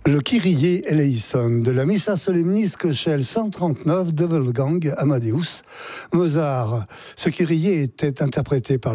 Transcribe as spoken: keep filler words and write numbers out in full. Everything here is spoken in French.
Le Kyrie eleison de la Missa Solemnis Köchel cent trente-neuf de Wolfgang Amadeus Mozart. Ce Kyrie était interprété par